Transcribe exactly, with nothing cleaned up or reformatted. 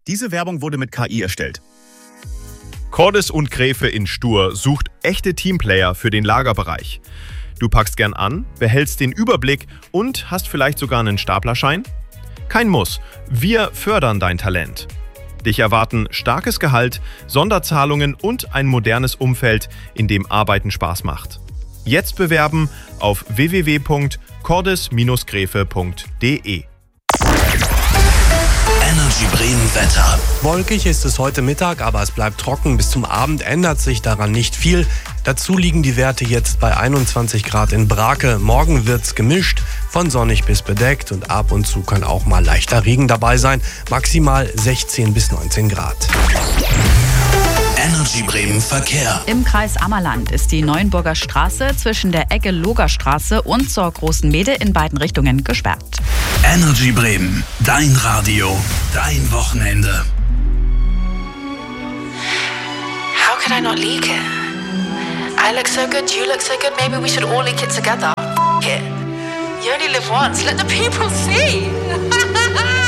Diese Werbung wurde mit K I erstellt. Cordes und Gräfe in Stur sucht echte Teamplayer für den Lagerbereich. Du packst gern an, behältst den Überblick und hast vielleicht sogar einen Staplerschein? Kein Muss, wir fördern dein Talent. Dich erwarten starkes Gehalt, Sonderzahlungen und ein modernes Umfeld, in dem Arbeiten Spaß macht. Jetzt bewerben auf w w w punkt cordes Bindestrich gräfe punkt d e. Energy Bremen Wetter. Wolkig ist es heute Mittag, aber es bleibt trocken. Bis zum Abend ändert sich daran nicht viel. Dazu liegen die Werte jetzt bei einundzwanzig Grad in Brake. Morgen wird's gemischt, von sonnig bis bedeckt und ab und zu kann auch mal leichter Regen dabei sein. Maximal sechzehn bis neunzehn Grad. Energy Bremen Verkehr. Im Kreis Ammerland ist die Neuenburger Straße zwischen der Ecke Logerstraße und zur Großen Mede in beiden Richtungen gesperrt. Energy Bremen, dein Radio, dein Wochenende. How could I not leak it? I look so good, you look so good, maybe we should all leak it together. F- it. You only live once, let the people see.